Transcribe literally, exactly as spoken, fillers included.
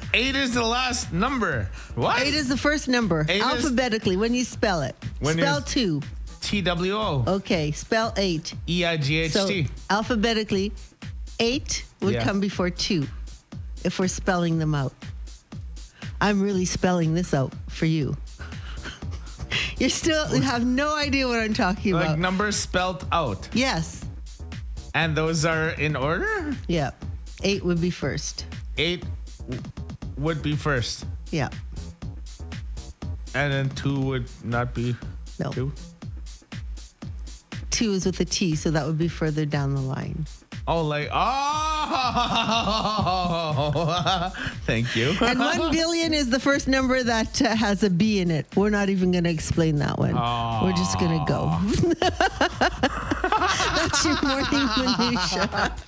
Eight is the last number. What? Eight is the first number. Eight is- Alphabetically, when you spell it. When spell is- two. T W O. Okay, spell eight. E I G H So T. alphabetically, eight would Yeah. come before two if we're spelling them out. I'm really spelling this out for you. You still have no idea what I'm talking Like about. numbers spelt out. Yes. And those are in order? Yeah. Eight would be first. Eight w- would be first. Yeah. And then two would not be No. two. Two is with a T, so that would be further down the line. Oh, like, oh, thank you. And one billion is the first number that uh, has a B in it. We're not even going to explain that one. We're just going to go. That's your morning minutia.